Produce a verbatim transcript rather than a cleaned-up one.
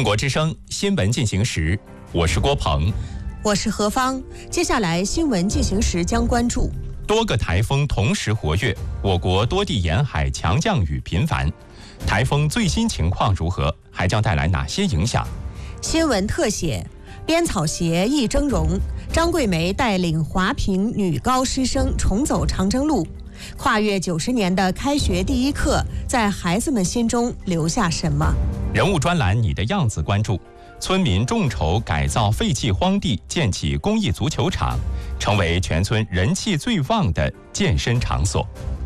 中国之声新闻进行时，我是郭鹏， 我是何芳。接下来新闻进行时将关注多个台风同时活跃，我国多地沿海强降雨频繁。台风最新情况如何？还将带来哪些影响？ 新闻特写：编草鞋忆峥嵘，张桂梅带领华坪女高师生重走长征路。跨越九十年的开学第一课，在孩子们心中留下什么？ 人物专栏你的样子关注：村民众筹改造废弃荒地，建起公益足球场，成为全村人气最旺的健身场所。